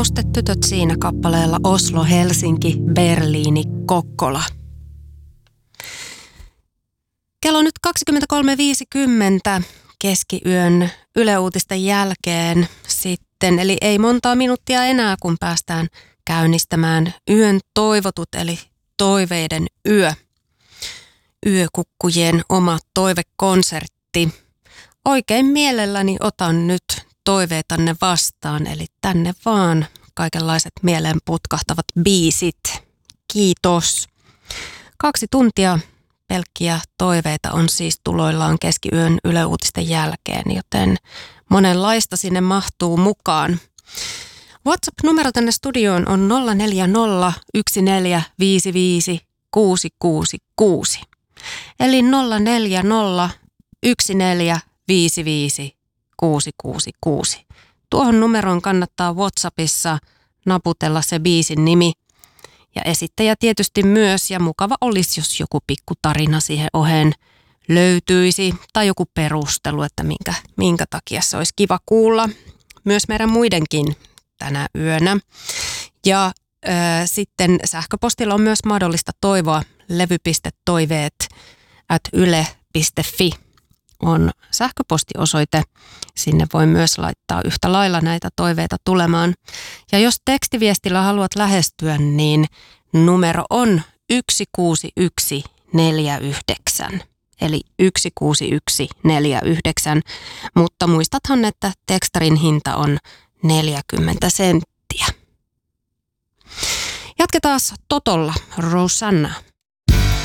Nouste tytöt siinä kappaleella Oslo, Helsinki, Berliini, Kokkola. Kello on nyt 23.50 keskiyön Yle Uutisten jälkeen sitten, eli ei montaa minuuttia enää, kun päästään käynnistämään yön toivotut, eli toiveiden yö. Yökukkujen oma toivekonsertti. Oikein mielelläni otan nyt toiveitanne vastaan, eli tänne vaan kaikenlaiset mieleen putkahtavat biisit. Kiitos. 2 tuntia pelkkiä toiveita on siis tuloillaan keskiyön Yle Uutisten jälkeen, joten monenlaista sinne mahtuu mukaan. WhatsApp-numero tänne studioon on 0401455666. Eli 0401455666. Tuohon numeroon kannattaa WhatsAppissa naputella se biisin nimi ja esittäjä tietysti myös. Ja mukava olisi, jos joku pikku tarina siihen oheen löytyisi tai joku perustelu, että minkä takia se olisi kiva kuulla myös meidän muidenkin tänä yönä. Ja sitten sähköpostilla on myös mahdollista toivoa. levy.toiveet@yle.fi on sähköpostiosoite. Sinne voi myös laittaa yhtä lailla näitä toiveita tulemaan. Ja jos tekstiviestillä haluat lähestyä, niin numero on 16149. Eli 16149. Mutta muistathan, että tekstarin hinta on 40 senttiä. Jatketaan Totolla, Rosanna.